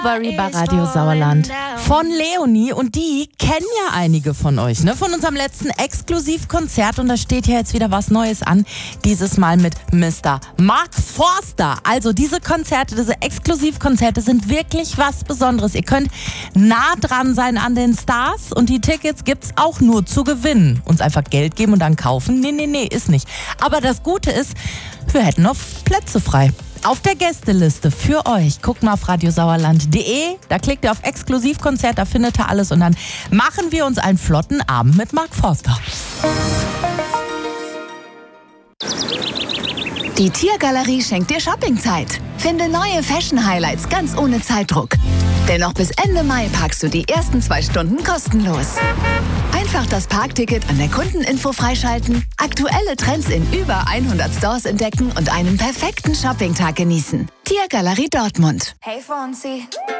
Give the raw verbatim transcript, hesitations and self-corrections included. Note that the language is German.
Worry bei Radio Sauerland von Leonie, und die kennen ja einige von euch, ne? Von unserem letzten Exklusivkonzert, und da steht ja jetzt wieder was Neues an, dieses Mal mit Mister Mark Forster. Also diese Konzerte, diese Exklusivkonzerte sind wirklich was Besonderes. Ihr könnt nah dran sein an den Stars, und die Tickets gibt's auch nur zu gewinnen. Uns einfach Geld geben und dann kaufen? Nee, nee, nee, ist nicht. Aber das Gute ist, wir hätten noch Plätze frei. Auf der Gästeliste für euch. Guckt mal auf radiosauerland punkt de. Da klickt ihr auf Exklusivkonzert, da findet ihr alles. Und dann machen wir uns einen flotten Abend mit Mark Forster. Die Tiergalerie schenkt dir Shoppingzeit. Finde neue Fashion-Highlights ganz ohne Zeitdruck. Denn noch bis Ende Mai parkst du die ersten zwei Stunden kostenlos. Einfach das Parkticket an der Kundeninfo freischalten, aktuelle Trends in über hundert Stores entdecken und einen perfekten Shoppingtag genießen. Tiergalerie Dortmund. Hey Fonzie.